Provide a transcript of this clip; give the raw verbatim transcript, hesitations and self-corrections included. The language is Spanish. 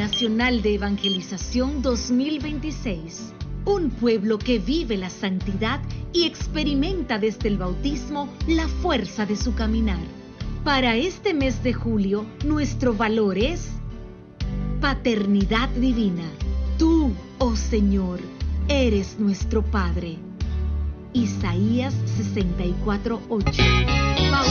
Nacional de Evangelización dos mil veintiséis. Un pueblo que vive la santidad y experimenta desde el bautismo la fuerza de su caminar. Para este mes de julio, nuestro valor es paternidad divina. Tú, oh Señor, eres nuestro Padre. Isaías sesenta y cuatro, ocho.